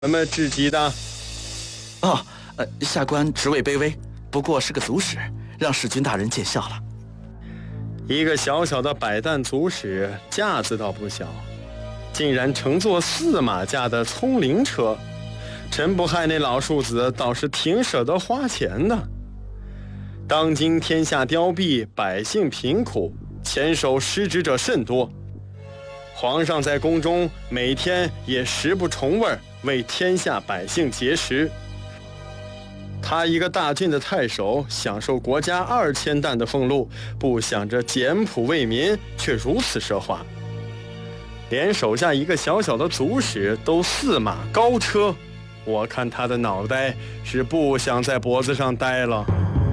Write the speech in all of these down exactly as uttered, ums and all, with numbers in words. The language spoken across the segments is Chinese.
什么至极的？ 哦，呃，下官职位卑微，不过是个族使，让使君大人见笑了。 一个小小的百担族使，架子倒不小，竟然乘坐四马架的葱灵车。陈不害那老树子倒是挺舍得花钱的。当今天下凋敝，百姓贫苦，前手失职者甚多。皇上在宫中每天也食不重味，为天下百姓节食。他一个大郡的太守，享受国家二千担的俸禄，不想着简朴为民，却如此奢华。连手下一个小小的族使都四马高车，我看他的脑袋是不想在脖子上待了。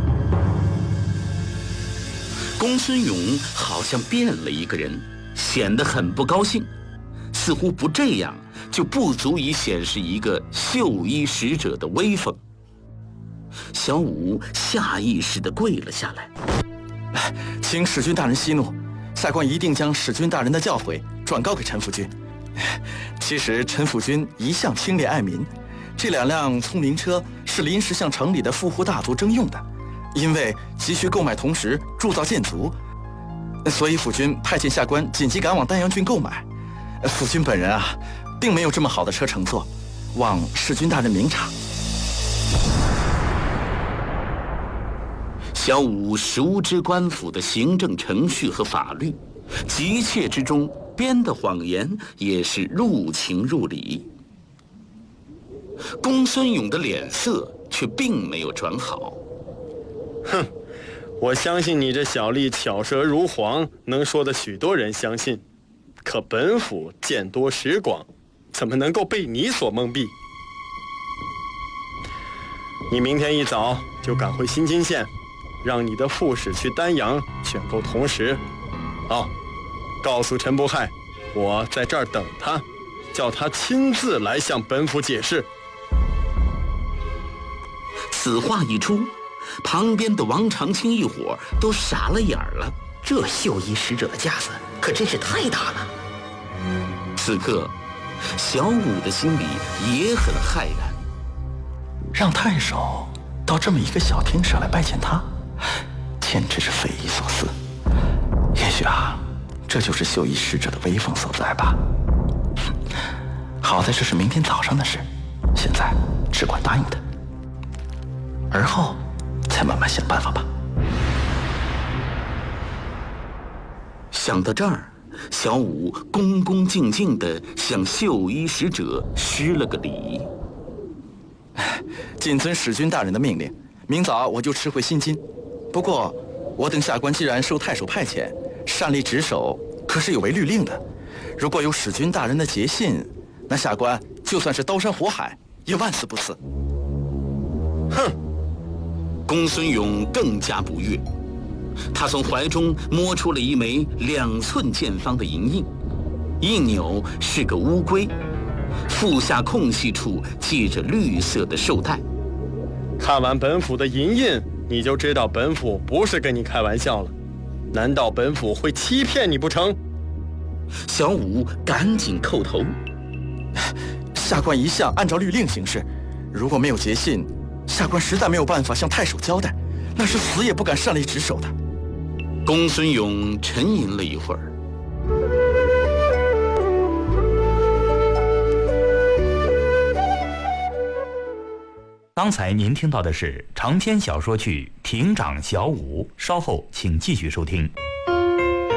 公孙勇好像变了一个人，显得很不高兴，似乎不这样就不足以显示一个绣衣使者的威风。小武下意识地跪了下来， 请使君大人息怒，下官一定将使君大人的教诲转告给陈府君。其实陈府君一向清廉爱民，这两辆葱灵车是临时向城里的富户大族征用的，因为急需购买铜石铸造建筑，所以府君派遣下官紧急赶往丹阳郡购买。府君本人啊，并没有这么好的车乘坐，望使君大人明察。 小武熟知官府的行政程序和法律，急切之中编的谎言也是入情入理。公孙勇的脸色却并没有转好。 哼，我相信你这小吏巧舌如簧，能说得许多人相信。可本府见多识广，怎么能够被你所蒙蔽？你明天一早就赶回新津县，让你的副使去丹阳选购铜石。哦，告诉陈不害，我在这儿等他，叫他亲自来向本府解释。 此话一出，旁边的王长青一伙都傻了眼了。 这绣衣使者的架子可真是太大了。 此刻，小武的心里也很骇然。 让太守到这么一个小厅舍来拜见他，简直是匪夷所思。也许啊，这就是绣衣使者的威风所在吧。好在这是明天早上的事，现在只管答应他，而后再慢慢想办法吧。 想到这儿，小武恭恭敬敬地向绣衣使者施了个礼。 谨遵使君大人的命令，明早我就驰回新津。不过，我等下官既然受太守派遣，擅离职守可是有违律令的。如果有使君大人的节信，那下官就算是刀山火海，也万死不辞。 哼！公孙勇更加不悦，他从怀中摸出了一枚两寸见方的银印，一扭是个乌龟，腹下空隙处系着绿色的绶带。 看完本府的银印，你就知道本府不是跟你开玩笑了。难道本府会欺骗你不成？ 小武赶紧叩头。 下官一向按照律令行事，如果没有节信，下官实在没有办法向太守交代，那是死也不敢擅离职守的。 公孙勇沉吟了一会儿。 刚才您听到的是长篇小说剧《亭长小五》，稍后请继续收听。